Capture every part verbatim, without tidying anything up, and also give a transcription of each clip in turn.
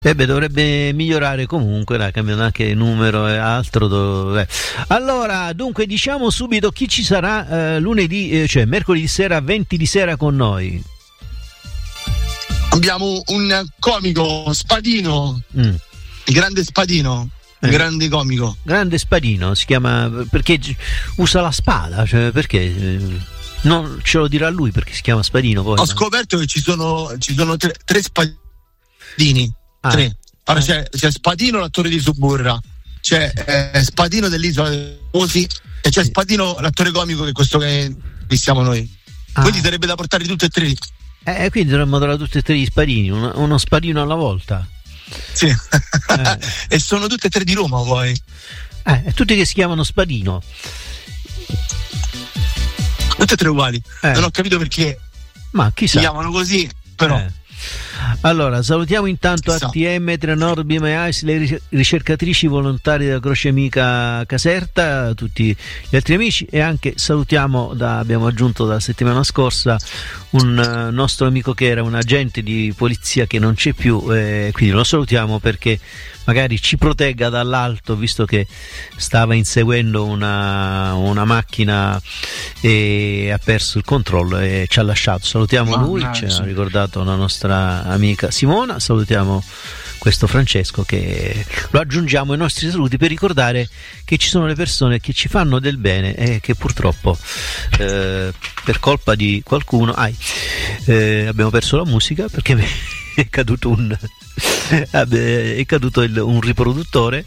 Eh beh, dovrebbe migliorare comunque, dai, cambiando anche numero e altro. Dove... Allora, dunque, diciamo subito chi ci sarà eh, lunedì, eh, cioè mercoledì sera, venti di sera con noi. Abbiamo un comico, Spadino, mm. il grande Spadino, eh. il grande comico. Grande Spadino, si chiama, perché usa la spada, cioè perché... Non ce lo dirà lui perché si chiama Spadino. Poi, Ho no? scoperto che ci sono, ci sono tre, tre Spadini. Ah, tre. Allora, c'è, c'è Spadino, l'attore di Suburra, c'è eh, Spadino dell'Isola dei Famosi e c'è Spadino, l'attore comico, che è questo che siamo noi. Ah. Quindi sarebbe da portare tutte e tre. Eh, quindi dovremmo dare tutti e tre gli spadini, uno, uno spadino alla volta. Sì. Eh. E sono tutte e tre di Roma poi. Eh, tutti che si chiamano Spadino. Tutte e tre uguali. Eh. Non ho capito perché. Ma chissà. Si chiamano così, però. Eh. Allora, salutiamo intanto A T M, Trenorbi, Mais, le ricercatrici volontarie della Croce Amica Caserta, tutti gli altri amici, e anche salutiamo, da, abbiamo aggiunto dalla settimana scorsa, un uh, nostro amico che era un agente di polizia che non c'è più, eh, quindi lo salutiamo perché magari ci protegga dall'alto, visto che stava inseguendo una, una macchina e ha perso il controllo e ci ha lasciato. Salutiamo Ma lui, ci ha ricordato la nostra amica Simona, salutiamo questo Francesco, che lo aggiungiamo ai nostri saluti per ricordare che ci sono le persone che ci fanno del bene e che purtroppo eh, per colpa di qualcuno ai, eh, abbiamo perso la musica perché è caduto un Vabbè, è caduto il, un riproduttore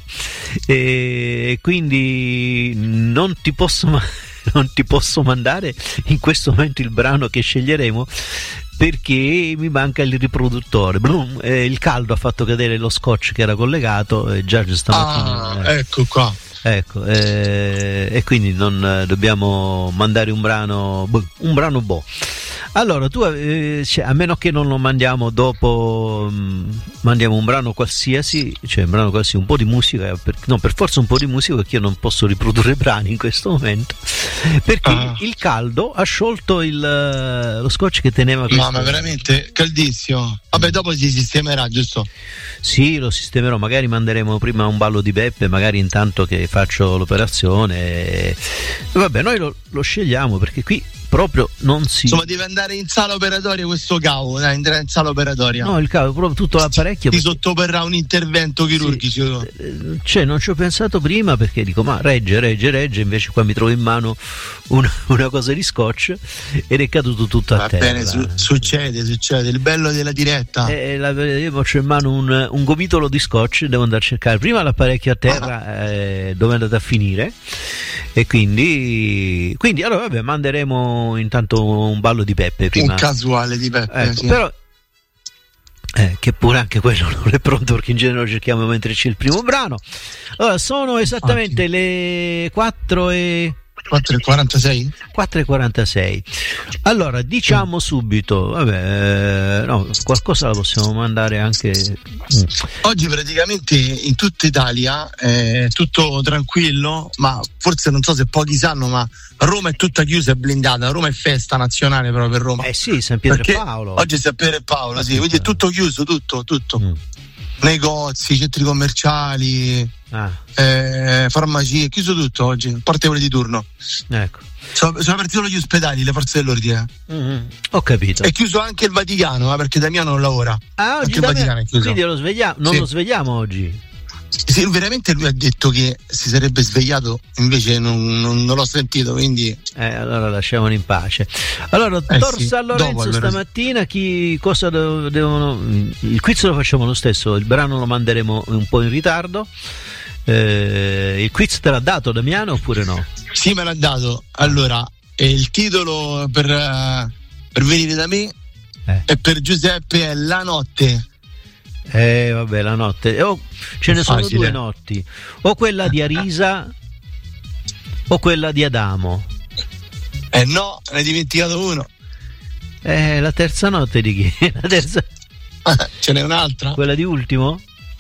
e quindi non ti posso ma- non ti posso mandare in questo momento il brano che sceglieremo perché mi manca il riproduttore. Blum, eh, il caldo ha fatto cadere lo scotch che era collegato e già stamattina ah, eh, ecco qua ecco eh, e quindi non eh, dobbiamo mandare un brano un brano boh. Allora tu eh, cioè, a meno che non lo mandiamo dopo, mh, mandiamo un brano qualsiasi, cioè un brano qualsiasi, un po' di musica, per, no, per forza un po' di musica, perché io non posso riprodurre brani in questo momento perché ah. il caldo ha sciolto il, lo scotch che teneva questo. Ma, ma veramente caldissimo. Vabbè, dopo si sistemerà, giusto? Sì, lo sistemerò, magari manderemo prima un ballo di Beppe, magari intanto che faccio l'operazione e... vabbè, noi lo, lo scegliamo perché qui proprio non si... Insomma, deve andare in sala operatoria questo cavo, dai, andrà in sala operatoria. No, il cavo, proprio tutto l'apparecchio. Ti perché... sottoporrà un intervento chirurgico. Sì, cioè, non ci ho pensato prima perché dico, ma regge, regge, regge, invece qua mi trovo in mano una, una cosa di scotch ed è caduto tutto a Va terra. Bene, su- succede, succede, il bello della diretta. E la, io ho in mano un, un gomitolo di scotch, devo andare a cercare prima l'apparecchio a terra, ah. eh, dove è andato a finire. E quindi, quindi allora vabbè, manderemo intanto un ballo di Peppe prima. Un casuale di Peppe, ecco, sì. Però eh, che pure anche quello non è pronto perché in genere lo cerchiamo mentre c'è il primo brano. Allora sono esattamente Ottimo. le quattro e quattro e quarantasei quattro e quarantasei. Allora diciamo subito, vabbè, eh, no, qualcosa la possiamo mandare anche oggi. Praticamente in tutta Italia è tutto tranquillo, ma forse non so se pochi sanno, ma Roma è tutta chiusa e blindata. Roma è festa nazionale proprio per Roma. Eh sì, San Pietro e Paolo. Oggi è San Pietro e Paolo, sì, quindi è tutto chiuso, tutto, tutto. Mm. Negozi, centri commerciali, ah. eh, farmacie, chiuso tutto oggi, parte quelle di turno. Ecco. Sono, sono aperti solo gli ospedali, le forze dell'ordine. Mm-hmm. Ho capito. È chiuso anche il Vaticano, eh, perché Damiano non lavora. Ah, oggi anche il Vaticano è chiuso. Quindi lo svegliamo, non sì. lo svegliamo oggi. Sì, veramente lui ha detto che si sarebbe svegliato, invece non, non, non l'ho sentito, quindi eh, allora lasciamolo in pace. Allora, eh Tor sì, San Lorenzo dopo, allora. Stamattina chi cosa devono, il quiz lo facciamo lo stesso, il brano lo manderemo un po' in ritardo. Eh, il quiz te l'ha dato Damiano oppure no? Sì, me l'ha dato. Allora, eh, il titolo per, uh, per venire da me eh. e per Giuseppe è La Notte. Eh vabbè, la notte oh, ce ne sono facile. Due notti, o quella di Arisa o quella di Adamo. Eh no, ne hai dimenticato uno. Eh, la terza notte di chi? La terza... Ce n'è un'altra? Quella di Ultimo?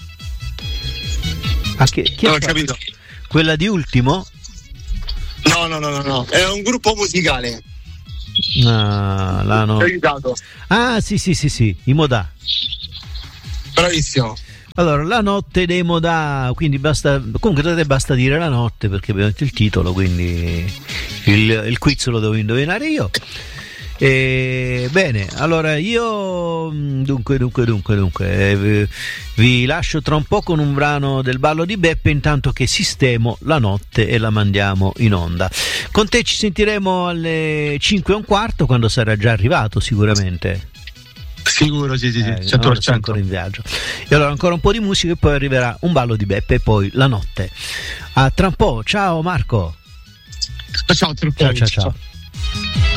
Ah, che, chi non ho capito. Quella di Ultimo? No, no, no, no, no. È un gruppo musicale. No, la no. Aiutato. Ah, sì, sì, sì, sì, i Modà. Bravissimo. Allora, La notte dei Modà, quindi basta, comunque basta dire La notte perché abbiamo detto il titolo, quindi il, il quiz lo devo indovinare io. E, bene, allora io dunque dunque dunque dunque eh, vi lascio tra un po' con un brano del ballo di Beppe, intanto che sistemo la notte e la mandiamo in onda. Con te ci sentiremo alle cinque e un quarto, quando sarà già arrivato sicuramente. Sicuro, sì, sì, sì, eh, cento per cento. Ancora in viaggio. E allora ancora un po' di musica e poi arriverà un ballo di Beppe e poi la notte. A tra un po', ciao Marco. Ciao, ciao, ciao, ciao, ciao.